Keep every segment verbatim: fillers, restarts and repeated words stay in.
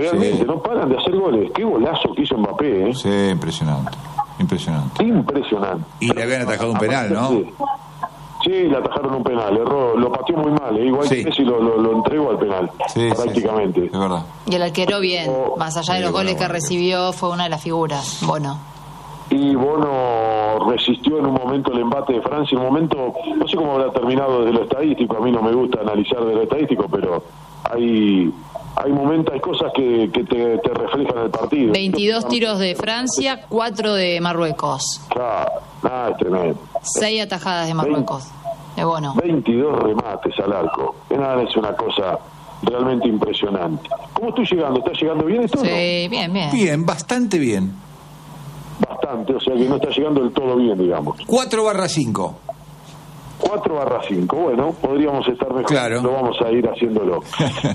realmente Sí. no paran de hacer goles. Qué golazo que hizo Mbappé, ¿eh? Sí, impresionante, impresionante. Impresionante. Y le habían atajado un penal, ¿no? Sí. Sí, le atajaron un penal, erró, lo pateó muy mal, ¿eh? Igual Sí. que Messi lo, lo, lo entregó al penal, Sí, prácticamente. sí, sí, es verdad. Y el arquero bien, Oh, más allá de sí, los bueno, goles que bueno. recibió, fue una de las figuras. Bueno, Y Bono resistió en un momento el embate de Francia, en un momento, no sé cómo habrá terminado desde lo estadístico, a mí no me gusta analizar desde lo estadístico, pero hay hay momentos, hay cosas que, que te, te reflejan el partido. veintidós tiros de Francia, cuatro de Marruecos, Claro, nada, es tremendo. seis atajadas de Marruecos. De Bono. veintidós remates al arco, nada, es una cosa realmente impresionante. ¿Cómo estoy llegando? ¿Está llegando bien esto? o no? Sí, bien, bien. Bien, bastante bien. Bastante, o sea que no está llegando del todo bien, digamos. cuatro barra cinco. cuatro barra cinco, bueno, podríamos estar mejor, Claro. lo vamos a ir haciéndolo.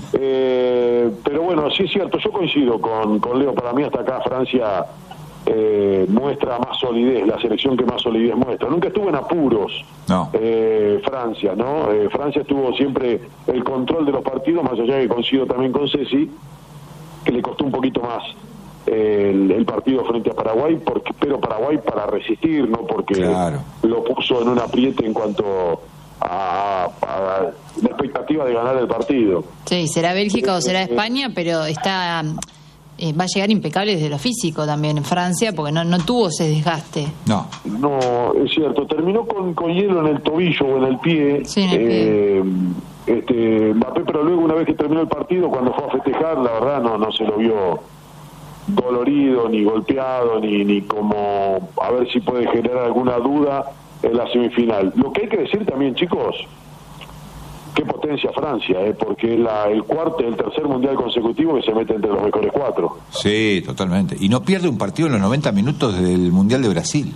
eh, pero bueno, sí es cierto, yo coincido con, con Leo, para mí hasta acá Francia eh, muestra más solidez, la selección que más solidez muestra. Nunca estuvo en apuros No. eh, Francia, ¿no? Eh, Francia tuvo siempre el control de los partidos, más allá de que coincido también con Ceci, que le costó un poquito más el, el partido frente a Paraguay, porque, pero Paraguay para resistir, no porque Claro. lo puso en un apriete en cuanto a, a la expectativa de ganar el partido. Sí, será Bélgica o será España, pero está eh, va a llegar impecable desde lo físico también en Francia, porque no, no tuvo ese desgaste. No. No, es cierto, terminó con, con hielo en el tobillo o en el pie. Sí, en el eh, Este, Mbappé, pero luego una vez que terminó el partido, cuando fue a festejar, la verdad no, no se lo vio dolorido, ni golpeado, ni, ni como a ver si puede generar alguna duda en la semifinal. Lo que hay que decir también, chicos, qué potencia Francia, eh, porque es la, el cuarto, el tercer mundial consecutivo que se mete entre los mejores cuatro. Sí, totalmente. Y no pierde un partido en los noventa minutos del Mundial de Brasil.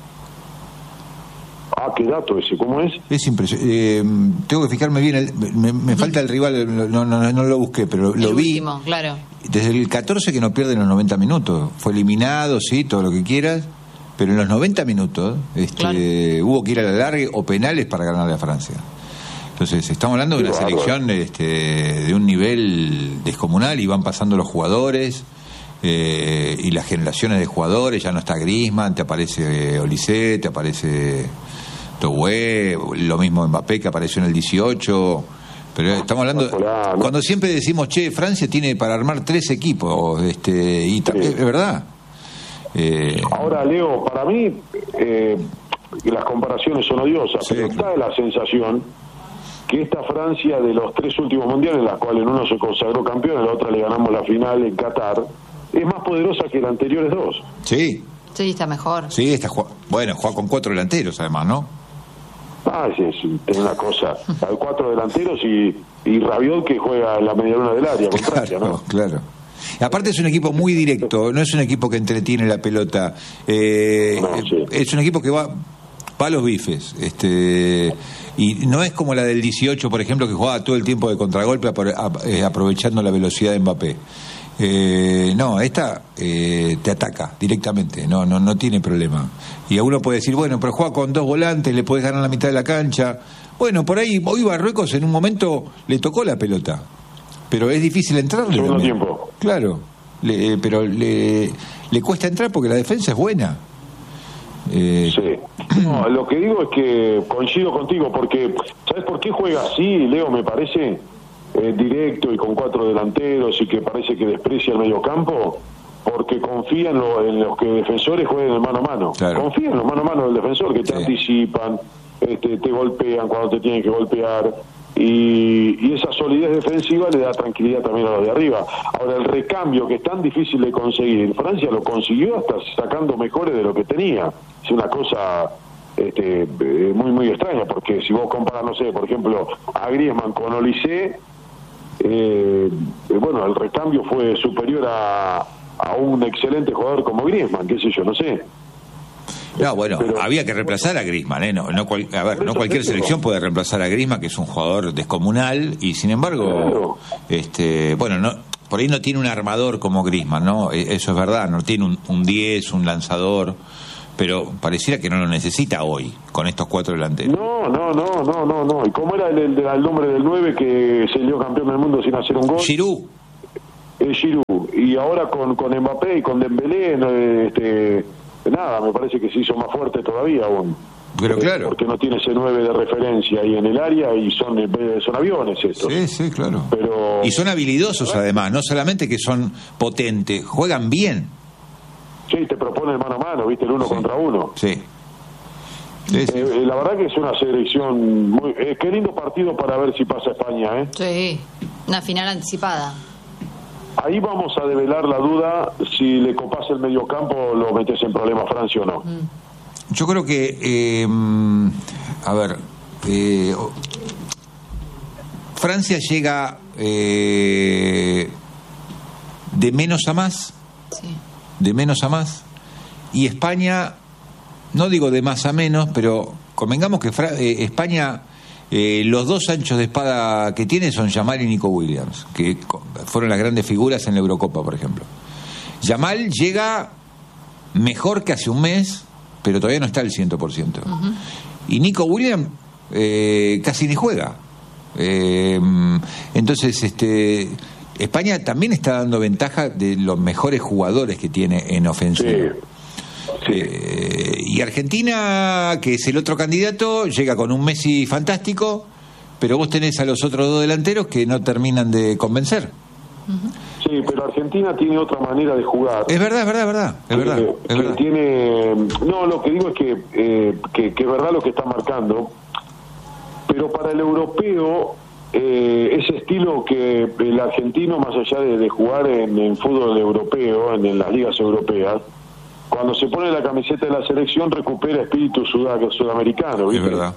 Ah, qué dato ese, ¿cómo es? Es impresionante. Eh, tengo que fijarme bien, el- me, me falta el rival, no, no, no lo busqué, pero lo el vi. último, claro. Desde el catorce que no pierde en los noventa minutos. Fue eliminado, sí, todo lo que quieras, pero en los noventa minutos este, Claro. hubo que ir a la larga o penales para ganarle a Francia. Entonces, estamos hablando de una Qué bárbaro. selección este, de un nivel descomunal y van pasando los jugadores eh, y las generaciones de jugadores. Ya no está Griezmann, te aparece Olise, te aparece Tobue, lo mismo Mbappé que apareció en el dieciocho. Pero estamos hablando, Hola, ¿no? cuando siempre decimos, che, Francia tiene para armar tres equipos, este y también, Sí. es verdad. Eh, Ahora, Leo, para mí eh, las comparaciones son odiosas, Sí, pero claro. está la sensación que esta Francia de los tres últimos mundiales, en las cuales en uno se consagró campeón, en la otra le ganamos la final en Qatar, es más poderosa que las anteriores dos. sí, Sí, está mejor. sí, está jue- bueno, juega con cuatro delanteros además, ¿no? Ah, sí, es, es una cosa. Hay cuatro delanteros y, y Rabiot que juega en la medialuna del área con Francia, Claro, ¿no? claro. Aparte es un equipo muy directo, no es un equipo que entretiene la pelota. Eh, No, sí. Es un equipo que va va a los bifes, este y no es como la del dieciocho, por ejemplo, que jugaba todo el tiempo de contragolpe apro- a- eh, aprovechando la velocidad de Mbappé. Eh, no, esta eh, te ataca directamente, no, no, no tiene problema. Y a uno puede decir, bueno, pero juega con dos volantes, le puedes ganar la mitad de la cancha. Bueno, por ahí hoy Marruecos en un momento le tocó la pelota, pero es difícil entrarle. Segundo también. tiempo. Claro, le- eh, pero le, le cuesta entrar porque la defensa es buena. Eh, Sí. No, lo que digo es que coincido contigo, porque ¿sabes por qué juega así, Leo? Me parece eh, directo y con cuatro delanteros y que parece que desprecia el medio campo, porque confía en, lo- en los que defensores jueguen el mano a mano. Claro. Confía en los mano a mano del defensor, que te Sí. anticipan, este, te golpean cuando te tienen que golpear. Y, y esa solidez defensiva le da tranquilidad también a los de arriba. Ahora, el recambio que es tan difícil de conseguir, Francia lo consiguió hasta sacando mejores de lo que tenía. Es una cosa este, eh, muy, muy extraña, porque si vos comparas, no sé, por ejemplo, a Griezmann con Olise, eh, eh, bueno, el recambio fue superior a, a un excelente jugador como Griezmann, qué sé yo, no sé. No, bueno, Pero- había que reemplazar a Griezmann, ¿eh? No, no cual- a ver, Por no eso cualquier te digo. selección puede reemplazar a Griezmann, que es un jugador descomunal, y sin embargo, Claro. este, bueno, no, por ahí no tiene un armador como Griezmann, ¿no? E- Eso es verdad, no tiene un, un diez, un lanzador, pero pareciera que no lo necesita hoy, con estos cuatro delanteros. No, no, no, no, no, no. ¿Y cómo era el, el, el nombre del nueve que se dio campeón del mundo sin hacer un gol? Giroud, Es Giroud. ¿no? Y ahora con, con Mbappé y con Dembélé, no, este, nada, me parece que se hizo más fuerte todavía aún. Pero claro. Porque no tiene ese nueve de referencia ahí en el área y son son aviones estos. Sí, sí, claro. Pero, y son habilidosos además, no solamente que son potentes, juegan bien. Sí, te proponen mano a mano, ¿viste? El uno sí. contra uno. Sí. Sí, sí. Eh, la verdad que es una selección muy... Eh, qué lindo partido para ver si pasa España, ¿eh? Sí, una final anticipada. Ahí vamos a develar la duda si le copas el mediocampo lo metes en problema Francia o no. Mm. Yo creo que, eh, a ver, eh, Francia llega eh, de menos a más, sí. de menos a más, y España, no digo de más a menos, pero convengamos que Fra- eh, España, eh, los dos anchos de espada que tiene son Yamal y Nico Williams, que fueron las grandes figuras en la Eurocopa, por ejemplo. Yamal llega mejor que hace un mes, pero todavía no está al cien por ciento. Uh-huh. Y Nico Williams eh, casi ni juega. Eh, entonces, este, España también está dando ventaja de los mejores jugadores que tiene en ofensiva. Sí. Sí. Eh, y Argentina, que es el otro candidato, llega con un Messi fantástico, pero vos tenés a los otros dos delanteros que no terminan de convencer. Uh-huh. Sí, pero Argentina tiene otra manera de jugar. Es verdad, es verdad, es verdad. Es verdad, eh, es verdad. Tiene, no, lo que digo es que, eh, que, que es verdad lo que está marcando, pero para el europeo, eh, ese estilo que el argentino, más allá de, de jugar en, en fútbol europeo, en, en las ligas europeas, cuando se pone la camiseta de la selección recupera espíritu sudá, sudamericano, ¿viste? Es verdad.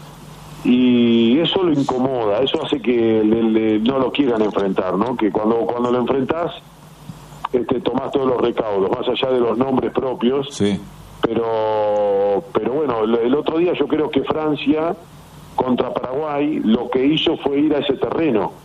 Y eso lo incomoda, eso hace que le, le, no lo quieran enfrentar, ¿no? Que cuando cuando lo enfrentás, este, tomás todos los recaudos, más allá de los nombres propios. Sí. Pero, pero bueno, el, el otro día yo creo que Francia contra Paraguay lo que hizo fue ir a ese terreno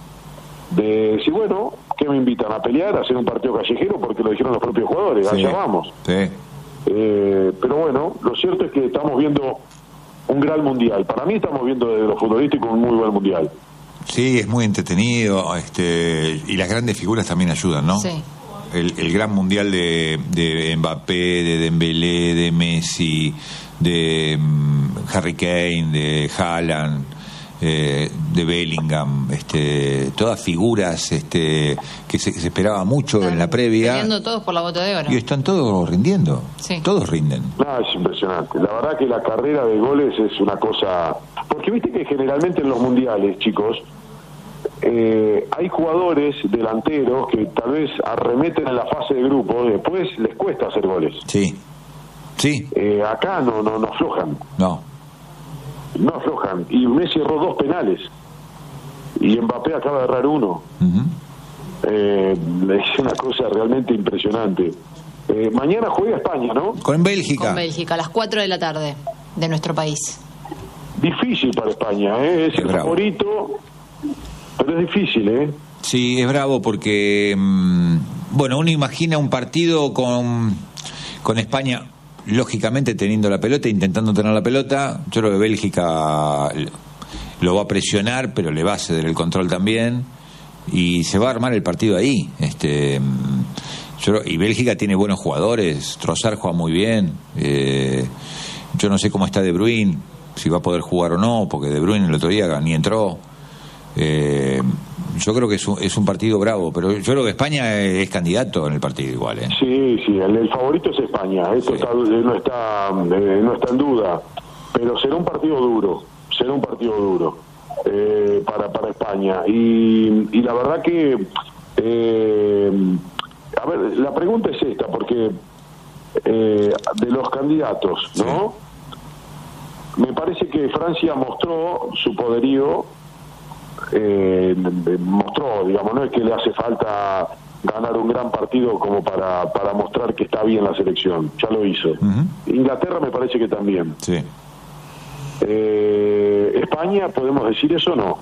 de decir, bueno, ¿qué me invitan a pelear, a hacer un partido callejero? Porque lo dijeron los propios jugadores, sí. allá vamos. Sí. Eh, pero bueno, lo cierto es que estamos viendo un gran mundial. Para mí estamos viendo desde lo futbolístico un muy buen mundial. Sí, es muy entretenido, este, y las grandes figuras también ayudan, ¿no? Sí. El, el gran mundial de, de Mbappé, de Dembélé, de Messi, de um, Harry Kane, de Haaland, eh, de Bellingham, este, todas figuras este, que se, que se esperaba mucho están en la previa. Peleando todos por la bota de oro. Y están todos rindiendo. Sí. Todos rinden. No, es impresionante. La verdad que la carrera de goles es una cosa... Porque viste que generalmente en los mundiales, chicos, eh, hay jugadores delanteros que tal vez arremeten en la fase de grupo, después les cuesta hacer goles. Sí. Sí. Eh, acá no, no, no aflojan. No. No aflojan. Y Messi erró dos penales. Y Mbappé acaba de errar uno. Uh-huh. Eh, es una cosa realmente impresionante. Eh, mañana juega España, ¿no? Con Bélgica. Con Bélgica, a las cuatro de la tarde, de nuestro país. Difícil para España, ¿eh? Es, es el bravo. favorito, pero es difícil, ¿eh? Sí, es bravo porque, mmm, bueno, uno imagina un partido con, con España, lógicamente teniendo la pelota, intentando tener la pelota. Yo creo que Bélgica lo va a presionar, pero le va a ceder el control también. Y se va a armar el partido ahí. Este, yo, y Bélgica tiene buenos jugadores. Trossard juega muy bien. Eh, yo no sé cómo está De Bruyne, si va a poder jugar o no, porque De Bruyne el otro día ni entró. Eh, yo creo que es un, es un partido bravo, pero yo creo que España es candidato en el partido igual. ¿eh? Sí, sí, el, el favorito es España. Esto sí. está, no, está, eh, no está en duda. Pero será un partido duro. Será un partido duro. Eh, para para España y, y la verdad que eh, a ver, la pregunta es esta, porque eh, de los candidatos, ¿no? Sí. Me parece que Francia mostró su poderío, eh, mostró, digamos, no es que le hace falta ganar un gran partido como para, para mostrar que está bien la selección, ya lo hizo. Uh-huh. Inglaterra me parece que también. Sí. Eh, España, ¿podemos decir eso o no?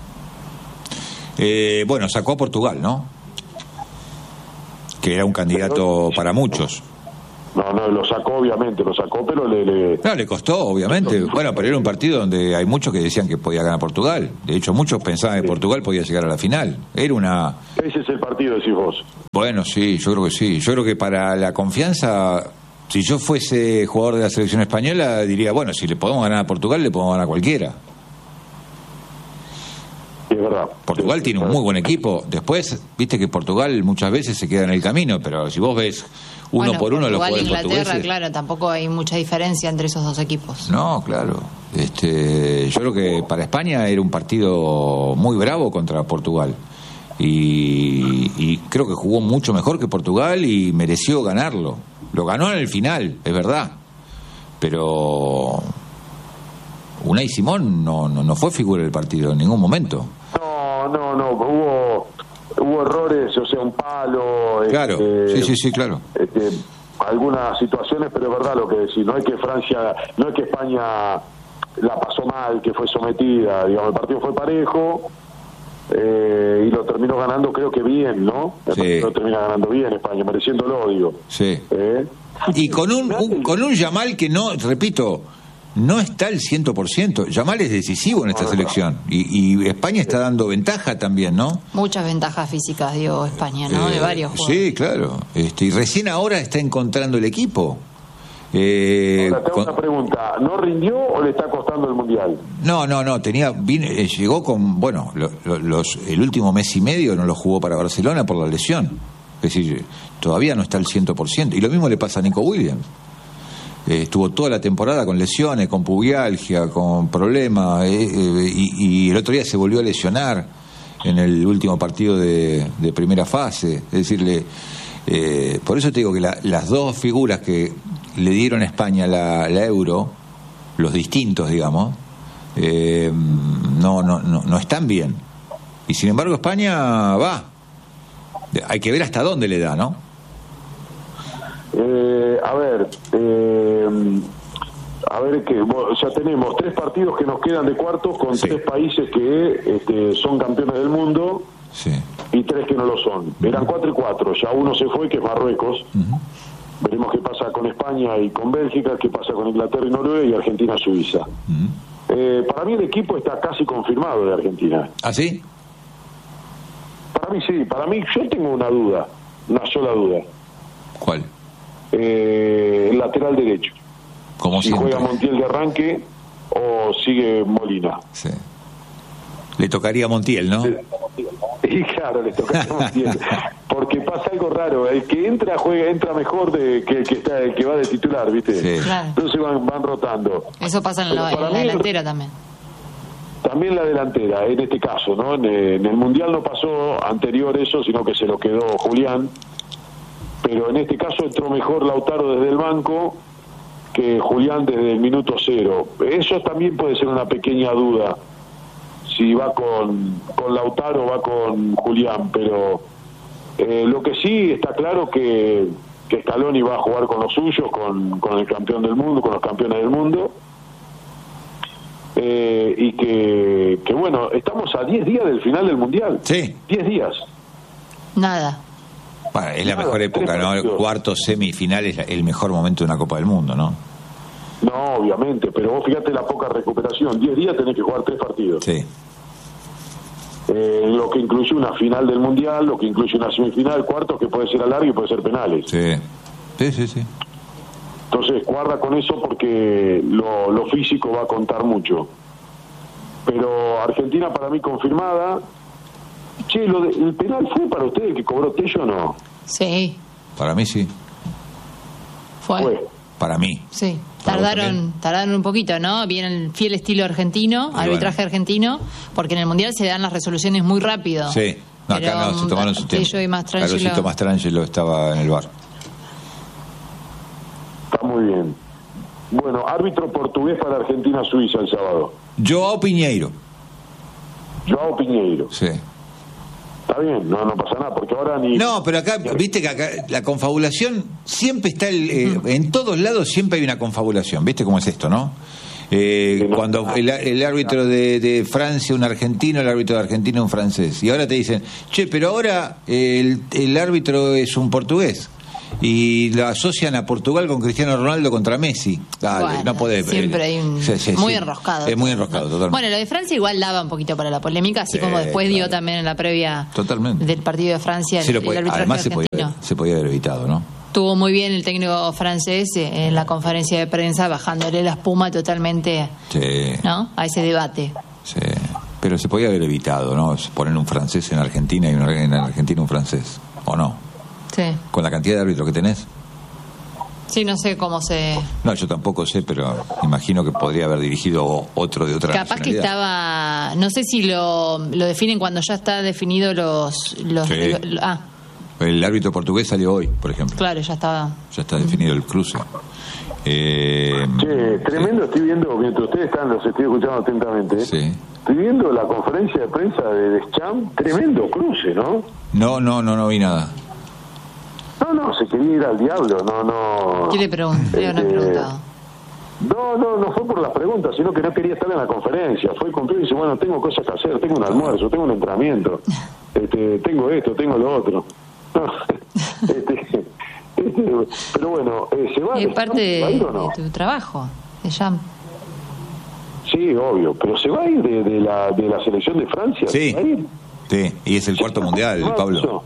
Eh, bueno, sacó a Portugal, ¿no? Que era un candidato pero, para muchos. No, no, lo sacó obviamente, lo sacó, pero le... le... No, le costó, obviamente. Bueno, pero era un partido donde hay muchos que decían que podía ganar Portugal. De hecho, muchos pensaban que Portugal podía llegar a la final. Era una... Ese es el partido, decís vos. Bueno, sí, yo creo que sí. Yo creo que para la confianza, si yo fuese jugador de la selección española, diría, bueno, si le podemos ganar a Portugal, le podemos ganar a cualquiera. Es verdad. Portugal tiene un muy buen equipo. Después, viste que Portugal muchas veces se queda en el camino, pero si vos ves uno bueno, por uno los Portugal, jugadores Inglaterra, portugueses... claro, tampoco hay mucha diferencia entre esos dos equipos. No, claro. Este, yo creo que para España era un partido muy bravo contra Portugal. Y, y creo que jugó mucho mejor que Portugal y mereció ganarlo. Lo ganó en el final, es verdad. Pero Unai Simón no, no, no fue figura del partido en ningún momento. No, no, no, hubo hubo errores, o sea, un palo. Claro, este, sí, sí, sí, claro. Este, algunas situaciones, pero es verdad lo que decís. No es que Francia, no es que España la pasó mal, que fue sometida. Digamos, el partido fue parejo. Eh, y lo terminó ganando, creo que bien, ¿no? Sí. Lo termina ganando bien España, mereciéndolo, digo. Sí. ¿Eh? Y con un, un con un Yamal que no, repito, no está al cien por ciento. Yamal es decisivo en esta no, selección. Y, y España está dando ventaja también, ¿no? Muchas ventajas físicas dio España, ¿no? Eh, de varios jugadores. Sí, claro. Este, y recién ahora está encontrando el equipo. Eh, Ahora, te hago con... una pregunta. ¿No rindió o le está costando el Mundial? No, no, no. Tenía, vine, eh, llegó con, bueno, lo, lo, los, el último mes y medio no lo jugó para Barcelona por la lesión. Es decir, todavía no está al cien por ciento. Y lo mismo le pasa a Nico Williams. Eh, estuvo toda la temporada con lesiones, con pubialgia, con problemas, eh, eh, y, y el otro día se volvió a lesionar en el último partido de, de primera fase. Es decir, eh, por eso te digo que la, las dos figuras que le dieron a España la, la Euro, los distintos, digamos, eh, no, no, no, no están bien. Y sin embargo España va. Hay que ver hasta dónde le da, ¿no? Eh, a ver, eh, a ver que ya tenemos tres partidos que nos quedan de cuartos con sí. tres países que este, son campeones del mundo sí. y tres que no lo son. Eran cuatro y cuatro, ya uno se fue, que es Marruecos. Uh-huh. Veremos qué pasa con España y con Bélgica, qué pasa con Inglaterra y Noruega y Argentina-Suiza. Uh-huh. Eh, para mí el equipo está casi confirmado de Argentina. ¿Ah, sí? Para mí sí, para mí yo tengo una duda, una sola duda. ¿Cuál? Eh, el lateral derecho. Como si siempre. Juega Montiel de arranque o sigue Molina. Sí. Le tocaría a Montiel, ¿no? Y claro, le tocaría a Montiel. Porque pasa algo raro, el que entra juega entra mejor de que el que está el que va de titular, ¿viste? Sí. Claro. Entonces van, van rotando. Eso pasa en, lo, en la delantera también. También la delantera, en este caso, ¿no? En, en el Mundial no pasó anterior eso, sino que se lo quedó Julián. Pero en este caso entró mejor Lautaro desde el banco que Julián desde el minuto cero. Eso también puede ser una pequeña duda, si va con, con Lautaro o va con Julián, pero eh, lo que sí está claro que, que Scaloni va a jugar con los suyos, con, con el campeón del mundo, con los campeones del mundo, eh, y que, que bueno, estamos a diez días del final del Mundial. Sí. diez días. Nada. Bueno, es la Nada, mejor época, ¿no? Cuarto, semifinal es el mejor momento de una Copa del Mundo, ¿no? No, obviamente, pero vos fíjate la poca recuperación. diez días tenés que jugar tres partidos. Sí. Eh, lo que incluye una final del Mundial, lo que incluye una semifinal, cuartos, que puede ser a largo y puede ser penales. Sí, sí, sí, sí. Entonces, guarda con eso porque lo, lo físico va a contar mucho. Pero Argentina para mí confirmada. Che, lo de, ¿el penal fue para ustedes que cobró Tello o no? Sí. Para mí sí. Fue. Fue. Para mí. Sí. Tardaron, tardaron un poquito, ¿no? Viene el fiel estilo argentino, y arbitraje bueno. argentino, porque en el Mundial se dan las resoluciones muy rápido. Sí. No, acá pero, no, se tomaron su tiempo. Tello y Mastrangelo. Carlosito Mastrangelo estaba en el bar. Está muy bien. Bueno, árbitro portugués para Argentina-Suiza el sábado. Joao Piñeiro. Joao Piñeiro. Sí. Está bien, no, no pasa nada, porque ahora ni... No, pero acá, viste que acá la confabulación siempre está, el, eh, en todos lados siempre hay una confabulación, ¿viste cómo es esto, no? Eh, sí, no. Cuando el, el árbitro de, de Francia, un argentino, el árbitro de Argentina, un francés. Y ahora te dicen, che, pero ahora el, el árbitro es un portugués. Y lo asocian a Portugal con Cristiano Ronaldo contra Messi. Dale, bueno, no puede. Siempre hay un... Sí, sí, muy sí. enroscado. Es muy enroscado, ¿no? totalmente. Bueno, lo de Francia igual daba un poquito para la polémica, así Sí, como después claro. dio también en la previa Totalmente. del partido de Francia. Sí, el, lo puede- el arbitraje además se podía, argentino. se podía haber evitado, ¿no? Estuvo muy bien el técnico francés eh, en la conferencia de prensa, bajándole la espuma totalmente, Sí. ¿no?, a ese debate. Sí. Pero se podía haber evitado, ¿no? Poner un francés en Argentina y un- en Argentina un francés. ¿O no? Sí. Con la cantidad de árbitros que tenés. Sí, no sé cómo se... No, yo tampoco sé, pero imagino que podría haber dirigido otro de otra Capaz que nacionalidad. estaba... No sé si lo, lo definen cuando ya está definido los... los Sí. lo- ah, El árbitro portugués salió hoy, por ejemplo. claro, ya estaba... Ya está definido el cruce. Eh, Che, tremendo, estoy viendo, mientras ustedes están, los estoy escuchando atentamente, sí. estoy viendo la conferencia de prensa de Deschamps, tremendo cruce, ¿no? No, no, no, no vi nada. No, no, se quería ir al diablo, no, no... ¿Qué le pregunté? Le Este, habrán preguntado. No, no, no fue por las preguntas, sino que no quería estar en la conferencia. Fue cumplir y dice, bueno, tengo cosas que hacer, tengo un almuerzo, tengo un entrenamiento, este, tengo esto, tengo lo otro. No, este, este, pero bueno, eh, ¿se va? Es parte ¿Se va a ir de, o no? de tu trabajo, de Jam. Sí, obvio, pero ¿se va a ir de, de, la, de la selección de Francia? Sí. ¿Se va a ir? Sí, y es el cuarto mundial, No, Pablo. eso.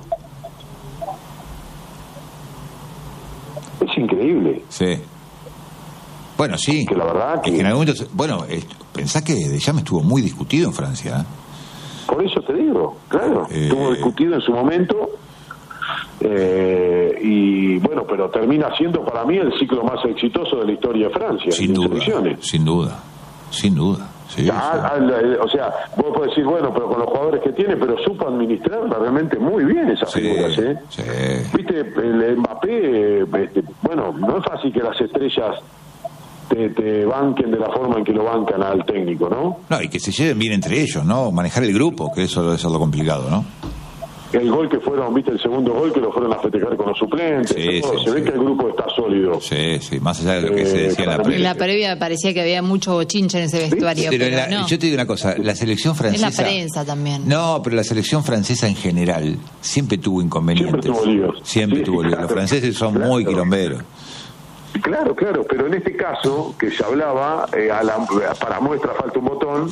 Es increíble. Sí. Bueno, sí. Que la verdad que- Es que en algún momento... Bueno, eh, pensá que Deschamps estuvo muy discutido en Francia. ¿eh? Por eso te digo, claro, Eh. estuvo discutido en su momento eh, y bueno, pero termina siendo para mí el ciclo más exitoso de la historia de Francia. Sin en duda, selecciones. sin duda, sin duda. Sí, Ah, sí. ah, la- o sea, vos podés decir, bueno, pero con los jugadores que tiene, pero supo administrarla realmente muy bien esas Sí, figuras, ¿eh? sí. Viste, el Mbappé, eh, este, bueno, no es fácil que las estrellas te, te banquen de la forma en que lo bancan al técnico, ¿no? No, y que se lleven bien entre ellos, ¿no? Manejar el grupo, que eso debe ser lo complicado, ¿no? El gol que fueron, viste, el segundo gol que lo fueron a festejar con los suplentes, Sí, todo, sí, se ve sí. que el grupo está sólido. Sí, sí, más allá de lo que se Eh, decía en la para mí- En la previa. previa parecía que había mucho bochinche en ese vestuario, Pero pero, en la- no. yo te digo una cosa, la selección francesa... Es la prensa también. No, pero la selección francesa en general siempre tuvo inconvenientes. Siempre tuvo líos. Siempre Sí, tuvo líos. claro. Los franceses son Claro. muy quilomberos. Claro, claro, pero en este caso, que se hablaba, eh, a la- para muestra falta un botón,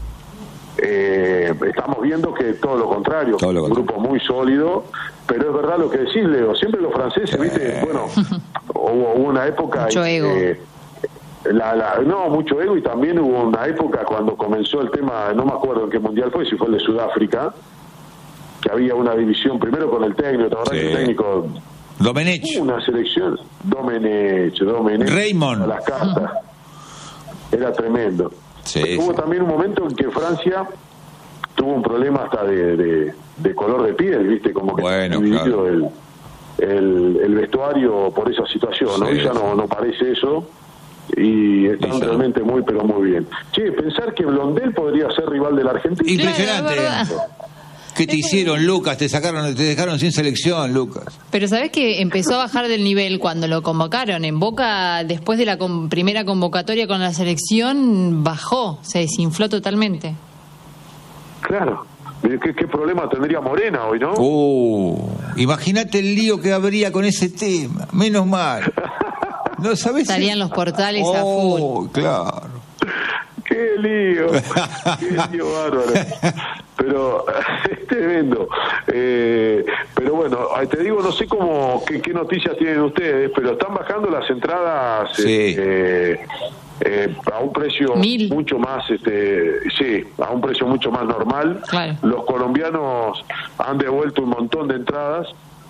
eh, estamos viendo que todo lo contrario, Todo lo un contrario. grupo muy sólido, pero es verdad lo que decís, Leo, siempre los franceses, viste, bueno, hubo, hubo una época... Mucho en ego. que, la, la, no, mucho ego, y también hubo una época cuando comenzó el tema, no me acuerdo en qué mundial fue, si fue el de Sudáfrica, que había una división primero con el técnico, ¿te acordás Sí. que el técnico... Domenech, Una selección, Domenech, Domenech, Raymond. a las cartas, era tremendo. Sí, Pero hubo sí. también un momento en que Francia tuvo un problema hasta de, de, de color de piel, viste, como que Bueno, dividido claro. el, el, el vestuario por esa situación, ¿no? Sí, Y ya sí. no, no parece eso, y están Sí, sí. realmente muy, pero muy bien. Che, pensar que Blondel podría ser rival de la Argentina. Impresionante. Claro, es verdad. ¿Qué te hicieron, Lucas? Te sacaron, te dejaron sin selección, Lucas. Pero sabés que empezó a bajar del nivel cuando lo convocaron. En Boca, después de la con- primera convocatoria con la selección, bajó, se desinfló totalmente. Claro. ¿Qué, qué problema tendría Morena hoy, no? Uh, imagínate el lío que habría con ese tema. Menos mal. No sabés. si- Estarían los portales a Oh, full. claro. ¡Qué lío! ¡Qué lío bárbaro! Pero es tremendo. Eh, pero bueno, ay, te digo, no sé cómo qué, qué noticias tienen ustedes, pero están bajando las entradas Sí. eh, eh, a un precio Mil. mucho más, este, sí, a un precio mucho más normal. Claro. Los colombianos han devuelto un montón de entradas.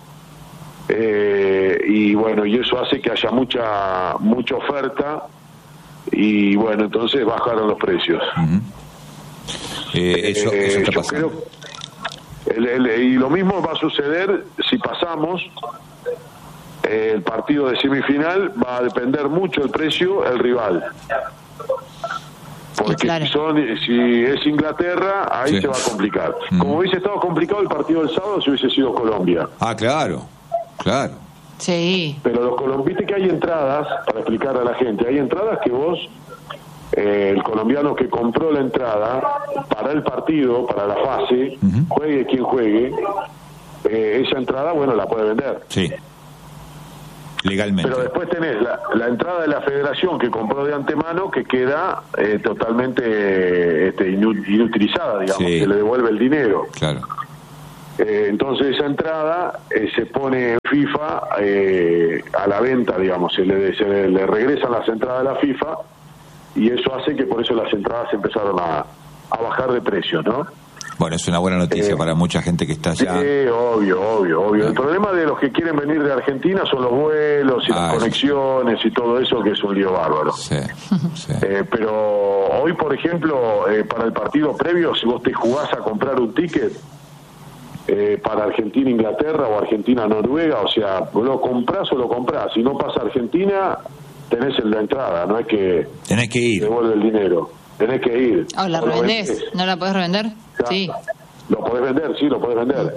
Eh, y bueno, y eso hace que haya mucha mucha oferta y bueno, entonces bajaron los precios. Ujú. Eh, eso, Eh, eso está yo pasando. creo- el- el- y lo mismo va a suceder si pasamos eh, el partido de semifinal, va a depender mucho el precio, el rival. Porque Claro. si, son, si es Inglaterra, ahí Sí. se va a complicar. Mm. Como hubiese estado complicado el partido del sábado si hubiese sido Colombia. Ah, claro, claro. Sí. Pero los colombianos, viste que hay entradas, para explicarle a la gente, hay entradas que vos, eh, el colombiano que compró la entrada para el partido, para la fase, Ujú. juegue quien juegue, eh, esa entrada, bueno, la puede vender. Sí. legalmente. Pero después tenés la, la entrada de la federación que compró de antemano, que queda eh, totalmente este, inutilizada, digamos, sí. se le devuelve el dinero. Claro. Eh, entonces esa entrada eh, se pone en FIFA eh, a la venta, digamos, se le, se le, le regresan las entradas a la FIFA, y eso hace que por eso las entradas empezaron a, a bajar de precio, ¿no? Bueno, es una buena noticia eh, para mucha gente que está allá. Sí, obvio, obvio, obvio. El problema de los que quieren venir de Argentina son los vuelos y ah, las conexiones sí. y todo eso, que es un lío bárbaro. Sí, sí. Eh, pero hoy, por ejemplo, eh, para el partido previo, si vos te jugás a comprar un ticket eh, para Argentina-Inglaterra o Argentina-Noruega, o sea, lo comprás o lo comprás. Si no pasa Argentina, tenés el de entrada, no es que tenés que ir. Te devuelve el dinero. Tenés que ir. ¿O la revendés? ¿No la podés revender? Ya, sí. Lo podés vender, sí, lo podés vender.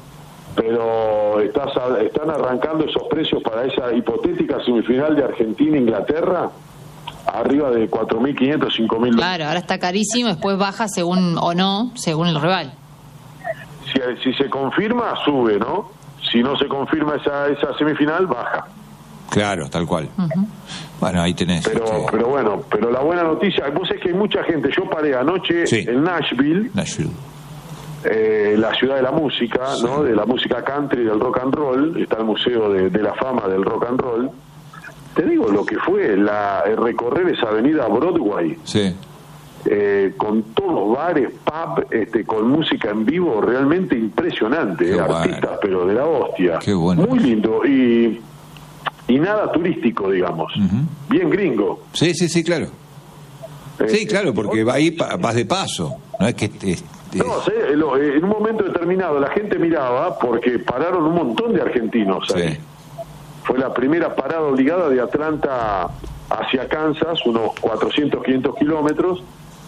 Pero estás están arrancando esos precios para esa hipotética semifinal de Argentina-Inglaterra arriba de cuatro mil quinientos, cinco mil. Claro, ahora está carísimo, después baja según o no, según el rival. Si, si se confirma, sube, ¿no? Si no se confirma esa, esa semifinal, baja. Claro, tal cual. Uh-huh. Bueno, ahí tenés. Pero, este... pero bueno, pero la buena noticia, vos es que hay mucha gente. Yo paré anoche sí. en Nashville, Nashville. Eh, la ciudad de la música, sí. ¿no? De la música country, del rock and roll. Está el museo de, de la fama del rock and roll. Te digo lo que fue la recorrer esa avenida Broadway. Sí. Eh, con todos los bares, pub, este, con música en vivo, realmente impresionante. Eh, artistas, bueno. pero de la hostia. Qué bueno. Muy lindo. Y. Y nada turístico, digamos. Uh-huh. Bien gringo. Sí, sí, sí, claro. Eh, sí, claro, porque va ahí vas de paso. No es que... Te, te... No, sé, en un momento determinado la gente miraba porque pararon un montón de argentinos ahí. Sí. Fue la primera parada obligada de Atlanta hacia Kansas, unos cuatrocientos, quinientos kilómetros,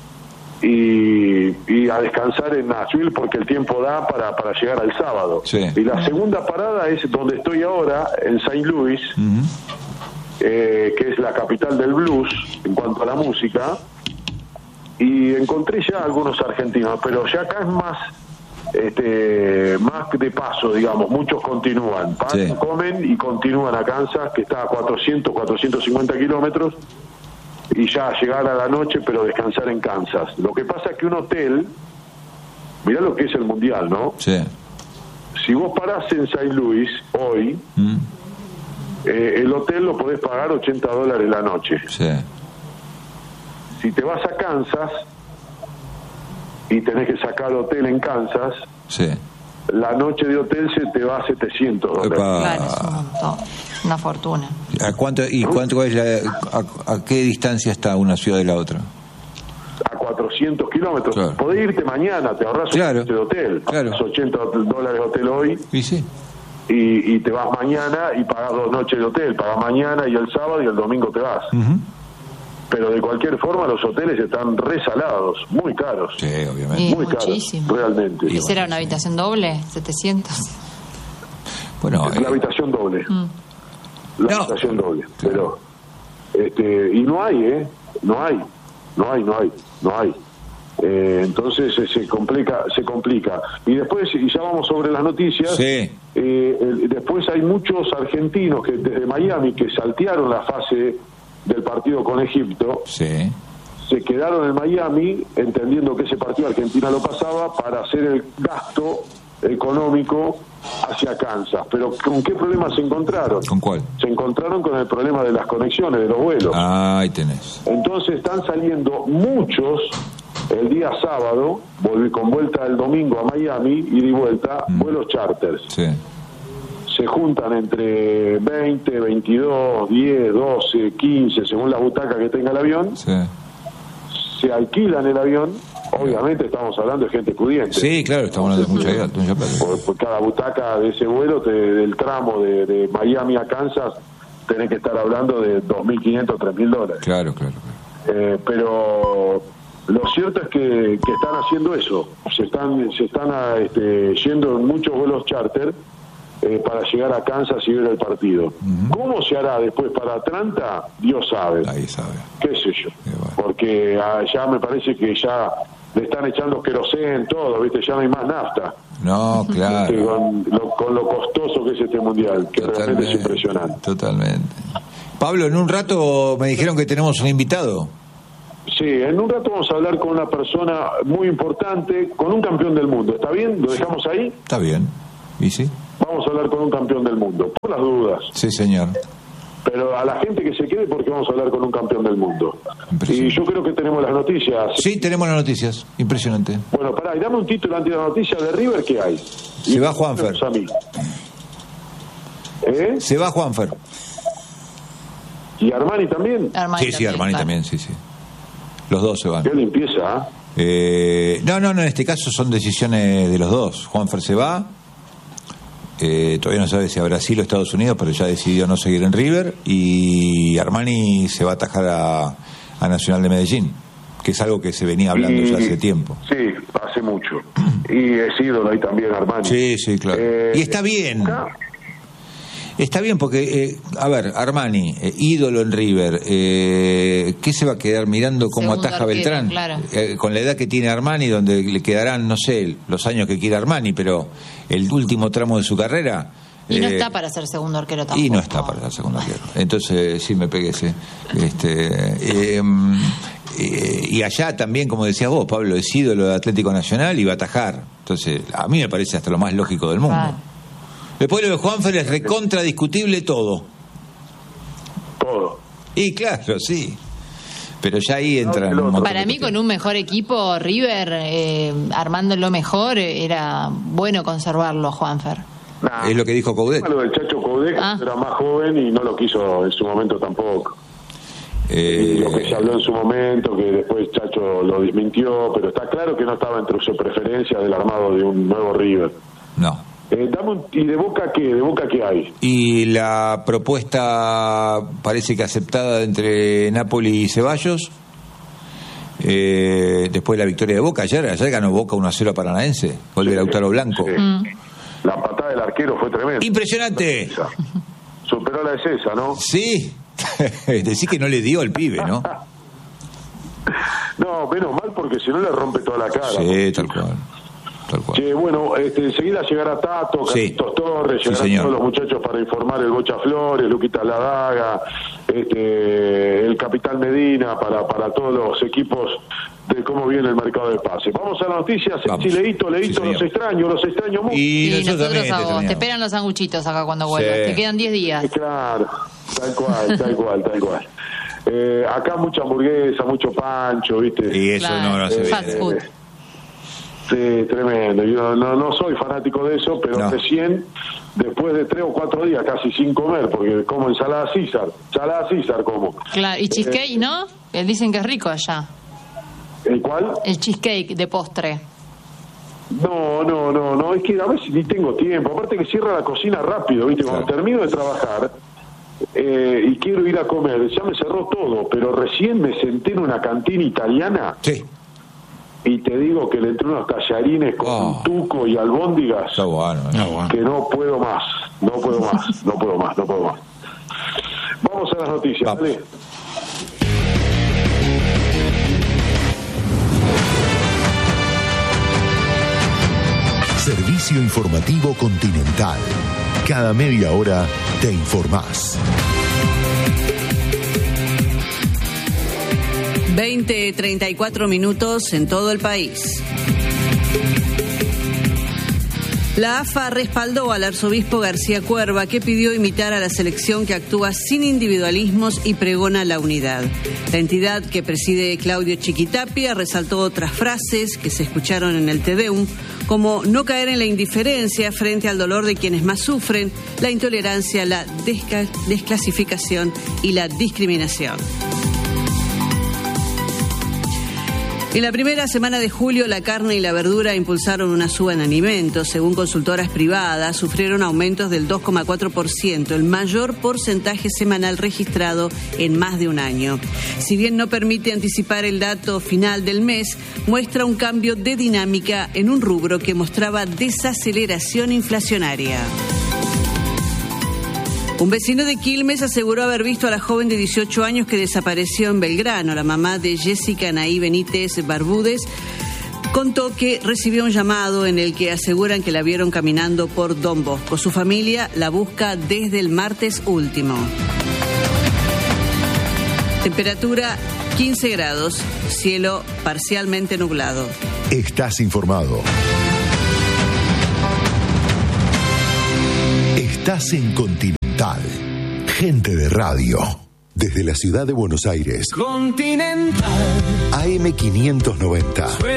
y, y a descansar en Nashville porque el tiempo da para, para llegar al sábado. Sí. Y la segunda parada es donde estoy ahora, en Saint Louis, uh-huh. eh, que es la capital del blues en cuanto a la música, y encontré ya algunos argentinos, pero ya acá es más este más de paso, digamos. Muchos continúan, pasan, sí. comen y continúan a Kansas, que está a cuatrocientos, cuatrocientos cincuenta kilómetros, y ya llegar a la noche, pero descansar en Kansas. Lo que pasa es que un hotel, mirá lo que es el mundial, ¿no? Sí. Si vos parás en Saint Louis hoy, mm. eh, el hotel lo podés pagar ochenta dólares la noche. Sí. Si te vas a Kansas y tenés que sacar hotel en Kansas, sí. la noche de hotel se te va a setecientos dólares. Claro, es un montón. Una fortuna. ¿A cuánto y cuánto es la, a, a qué distancia está una ciudad de la otra? A cuatrocientos kilómetros. Claro. Podés irte mañana, te ahorras claro. un noche de hotel. Claro. Pagas ochenta dólares de hotel hoy. Y sí. Y, y te vas mañana y pagas dos noches de hotel. Pagas mañana y el sábado y el domingo te vas. Uh-huh. Pero de cualquier forma los hoteles están resalados, muy caros. Sí, obviamente. Sí, muy muchísimo. caros, realmente. ¿Y esa era una habitación doble? ¿setecientos? Bueno, la eh... habitación doble. Mm. La no. habitación doble. Pero, este, y no hay, ¿eh? No hay, no hay, no hay, no hay. Eh, entonces eh, se complica, se complica. Y después, y ya vamos sobre las noticias, sí. eh, el, después hay muchos argentinos que desde Miami que saltearon la fase del partido con Egipto, sí. se quedaron en Miami entendiendo que ese partido Argentina lo pasaba para hacer el gasto económico hacia Kansas. Pero ¿con qué problemas se encontraron? ¿Con cuál? Se encontraron con el problema de las conexiones, de los vuelos. Ah, ahí tenés. Entonces están saliendo muchos el día sábado, volví con vuelta el domingo a Miami, ida y vuelta, mm. vuelos charters. Sí. Se juntan entre veinte, veintidós, diez, doce, quince, según la butaca que tenga el avión. Sí. Se alquilan el avión. Obviamente estamos hablando de gente pudiente. Sí, claro, estamos hablando de mucha, mucha plata. Por, por cada butaca de ese vuelo, te, del tramo de, de Miami a Kansas, tenés que estar hablando de dos mil quinientos, tres mil dólares. Claro, claro. claro. Eh, pero lo cierto es que, que están haciendo eso. Se están, se están a, este, yendo en muchos vuelos charter eh, para llegar a Kansas y ver el partido. Uh-huh. ¿Cómo se hará después para Atlanta? Dios sabe. Ahí sabe. Qué sé yo. Bueno. Porque ah, ya me parece que ya le están echando querosén, todo, ¿viste? Ya no hay más nafta. No, claro. ¿Viste? Con, lo, con lo costoso que es este mundial, que Totalmente, realmente es impresionante. Totalmente. Pablo, en un rato me dijeron que tenemos un invitado. Sí, en un rato vamos a hablar con una persona muy importante, con un campeón del mundo. ¿Está bien? ¿Lo dejamos ahí? Está bien. ¿Y sí? Vamos a hablar con un campeón del mundo, por las dudas. Sí, señor. Pero a la gente que se quede porque vamos a hablar con un campeón del mundo. Y yo creo que tenemos las noticias. Sí, tenemos las noticias. Impresionante. Bueno, pará, y dame un título antes de la noticia de River, ¿qué hay? Se y va Juanfer. A mí. ¿Eh? Se va Juanfer. ¿Y Armani también? Armani sí, sí, también, Armani claro. también, sí, sí. Los dos se van. Qué limpieza, ¿ah? Eh, no, no, no, en este caso son decisiones de los dos. Juanfer se va. Eh, todavía no sabe si a Brasil o Estados Unidos, pero ya decidió no seguir en River. Y Armani se va a atajar a, a Nacional de Medellín, que es algo que se venía hablando Y- ya hace tiempo. Sí, hace mucho. Y es ídolo ahí también, Armani. Sí, sí, claro. Eh, Y está bien. acá, Está bien porque, eh, a ver, Armani, eh, ídolo en River, eh, ¿qué se va a quedar mirando cómo Segundo ataja arquero, Beltrán? claro. Eh, con la edad que tiene Armani, donde le quedarán, no sé, los años que quiera Armani, pero el último tramo de su carrera... Y no eh, está para ser segundo arquero tampoco. Y no está para ser segundo arquero. Entonces, sí me pegué ese. Este, eh, eh, y allá también, como decías vos, Pablo, es ídolo de Atlético Nacional y va a atajar. Entonces, a mí me parece hasta lo más lógico del mundo. Claro. Después lo de Juanfer es recontra discutible todo. todo. Y claro, sí. Pero ya ahí entran un montón Para de mí, con cuestiones. un mejor equipo, River, eh, armándolo mejor, era bueno conservarlo, Juanfer. Nah, Es lo que dijo Coudet. Lo del Chacho Coudet, que Ah. era más joven y no lo quiso en su momento tampoco. Eh, Y lo que se habló en su momento, que después Chacho lo desmintió, pero está claro que no estaba entre su preferencia del armado de un nuevo River. no. Eh, dame un- ¿Y de Boca qué? ¿De Boca qué hay? Y la propuesta parece que aceptada entre Napoli y Ceballos. Eh, después de la victoria de Boca, ayer, ayer ganó Boca uno a cero a Paranaense, gol de Lautaro Blanco. Sí. Mm. La patada del arquero fue tremenda. Impresionante. Esa. Superó la de César, ¿no? Sí, decir que no le dio al pibe, ¿no? No, menos mal porque si no le rompe toda la cara. Sí, tal cual, tal cual. Che, bueno, este, enseguida llegará Tato, Sí. Carlitos Torres, Sí, llegarán señor. todos los muchachos para informar el Bocha Flores, Luquita Ladaga, este, el Capitán Medina, para, para todos los equipos de cómo viene el mercado de pase. Vamos a las noticias. Vamos. Sí, Leito, Leito, Sí, señor. los extraño, los extraño mucho. Y Y nosotros nosotros también a te vos. Te extrañamos. esperan los sanguchitos acá cuando vuelvas. Sí. Te quedan diez días. Claro, tal cual, tal cual, tal cual. Eh, acá mucha hamburguesa, mucho pancho, ¿viste? Y eso Claro. no, no se Fast ve. food. Sí, tremendo. Yo no, no soy fanático de eso, pero No. recién, después de tres o cuatro días casi sin comer, porque como ensalada César, ensalada César como. Claro. Y cheesecake, ¿no? Eh, Dicen que es rico allá. ¿El cual? El cheesecake de postre. No, no, no, no, es que a veces ni tengo tiempo. Aparte que cierra la cocina rápido, ¿viste? Cuando Claro. termino de trabajar eh, y quiero ir a comer, ya me cerró todo, pero recién me senté en una cantina italiana Sí, y te digo que le entré unos tallarines con Oh. tuco y albóndigas. está bueno. ¿eh? No, bueno. Que no puedo más, no puedo más, no puedo más, no puedo más. Vamos a las noticias, Vamos. dale. Servicio informativo Continental. Cada media hora te informás. veinte treinta y cuatro minutos en todo el país. La A F A respaldó al arzobispo García Cuerva, que pidió imitar a la selección que actúa sin individualismos y pregona la unidad. La entidad que preside Claudio Chiquitapia resaltó otras frases que se escucharon en el Te Deum, como no caer en la indiferencia frente al dolor de quienes más sufren, la intolerancia, la desca- desclasificación y la discriminación. En la primera semana de julio, la carne y la verdura impulsaron una suba en alimentos. Según consultoras privadas, sufrieron aumentos del dos coma cuatro por ciento, el mayor porcentaje semanal registrado en más de un año. Si bien no permite anticipar el dato final del mes, muestra un cambio de dinámica en un rubro que mostraba desaceleración inflacionaria. Un vecino de Quilmes aseguró haber visto a la joven de dieciocho años que desapareció en Belgrano. La mamá de Jessica Anaí Benítez Barbúdez contó que recibió un llamado en el que aseguran que la vieron caminando por Don Bosco. Su familia la busca desde el martes último. Temperatura quince grados, cielo parcialmente nublado. Estás informado. Estás en Continental. Gente de radio. Desde la ciudad de Buenos Aires. Continental. A M quinientos noventa.